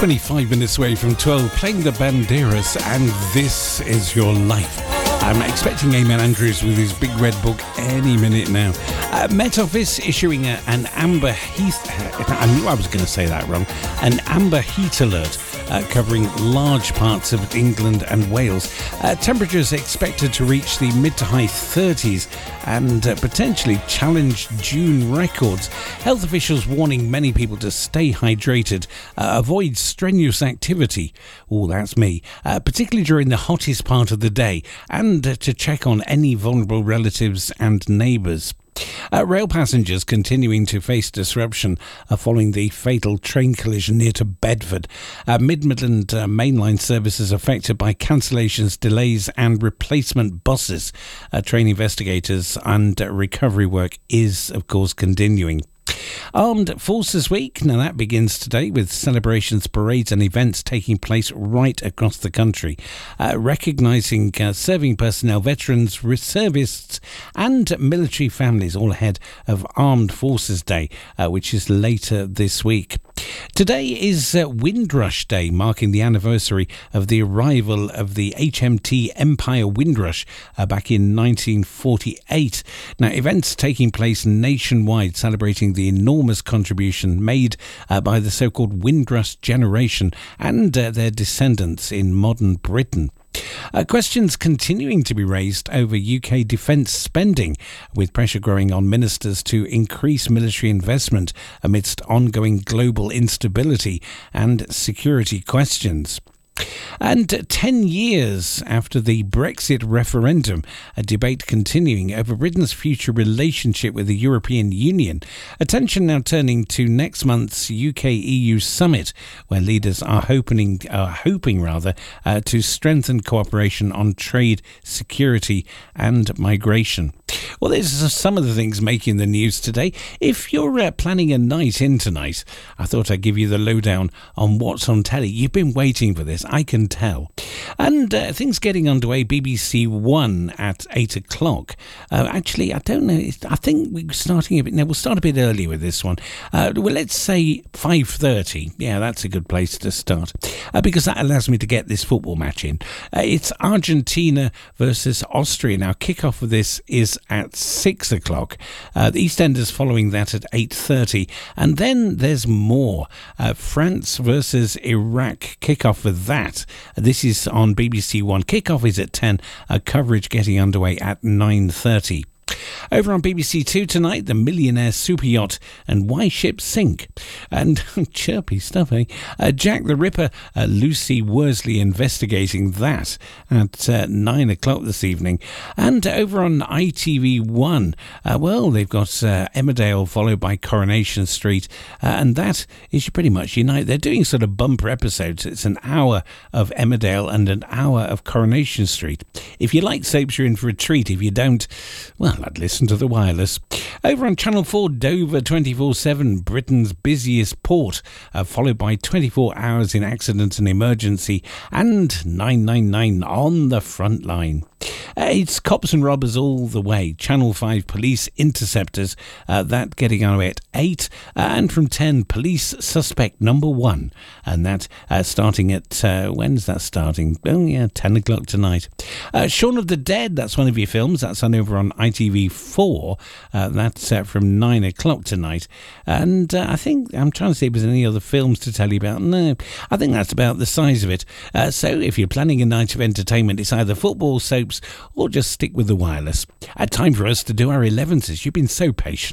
25 minutes away from 12, playing the Banderas, and This Is Your Life. I'm expecting Eamon Andrews with his big red book any minute now. Met Office issuing an amber heat... I knew I was going to say that wrong. An amber heat alert covering large parts of England and Wales. Temperatures expected to reach the mid to high 30s and potentially challenge June records. Health officials warning many people to stay hydrated, avoid strenuous activity. Oh, that's me. Particularly during the hottest part of the day, and to check on any vulnerable relatives and neighbours. Rail passengers continuing to face disruption following the fatal train collision near to Bedford. Mid-Midland mainline services affected by cancellations, delays and replacement buses. Train investigators and recovery work is, of course, continuing. Armed Forces Week, now that begins today with celebrations, parades and events taking place right across the country, recognising serving personnel, veterans, reservists and military families all ahead of Armed Forces Day, which is later this week. Today is Windrush Day, marking the anniversary of the arrival of the HMT Empire Windrush back in 1948. Now, events taking place nationwide celebrating the enormous contribution made by the so-called Windrush generation and their descendants in modern Britain. Questions continuing to be raised over UK defence spending, with pressure growing on ministers to increase military investment amidst ongoing global instability and security questions. And 10 years after the Brexit referendum, a debate continuing over Britain's future relationship with the European Union. Attention now turning to next month's UK-EU summit, where leaders are hoping to strengthen cooperation on trade, security and migration. Well, these are some of the things making the news today. If you're planning a night in tonight, I thought I'd give you the lowdown on what's on telly. You've been waiting for this, I can tell. And things getting underway, BBC One at 8 o'clock. Actually, I don't know. I think we're starting a bit... No, we'll start a bit early with this one. Well, let's say 5:30. Yeah, that's a good place to start. Because that allows me to get this football match in. It's Argentina versus Austria. Now, kickoff of this is at 6 o'clock. The EastEnders following that at 8:30. And then there's more. France versus Iraq. Kickoff for that. This is on BBC One. Kickoff is at 10. Coverage getting underway at 9:30. Over on BBC Two tonight, The Millionaire Super Yacht and Why Ships Sink. And chirpy stuff, eh? Jack the Ripper, Lucy Worsley investigating that at 9 o'clock this evening. And over on ITV1, well, they've got Emmerdale followed by Coronation Street. And that is pretty much unite. They're doing sort of bumper episodes. It's an hour of Emmerdale and an hour of Coronation Street. If you like soaps, you're in for a treat. If you don't, well, I'd listen to the wireless. Over on Channel 4, Dover 24/7, Britain's busiest port, followed by 24 hours in accident and emergency, and 999 on the front line. It's cops and robbers all the way. Channel 5 Police Interceptors, that getting our way at 8, and from 10 Police Suspect Number 1, and that starting at when's that starting? Oh yeah, 10 o'clock tonight. Shaun of the Dead, that's one of your films. That's on over on ITV4. That's from 9 o'clock tonight. And I think I'm trying to see if there's any other films to tell you about. No, I think that's about the size of it. So if you're planning a night of entertainment, it's either football, soaps, or just stick with the wireless. Time for us to do our 11s. You've been so patient.